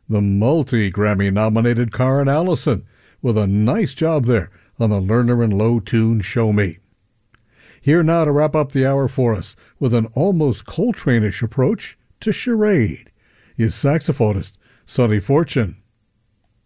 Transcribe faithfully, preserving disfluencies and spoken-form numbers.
the multi-Grammy nominated Karen Allison, with a nice job there on the Lerner and Loewe tune Show Me. Here now to wrap up the hour for us with an almost Coltrane-ish approach to Charade is saxophonist Sonny Fortune.